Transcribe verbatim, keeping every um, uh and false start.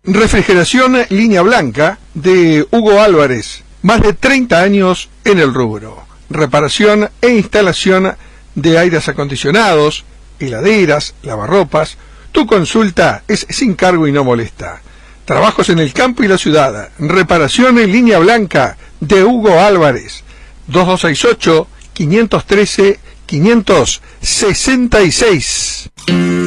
Refrigeración Línea Blanca de Hugo Álvarez, más de treinta años en el rubro. Reparación e instalación de aires acondicionados, heladeras, lavarropas. Tu consulta es sin cargo y no molesta. Trabajos en el campo y la ciudad. Reparación en Línea Blanca de Hugo Álvarez. dos dos seis ocho, cinco uno tres, cinco seis seis.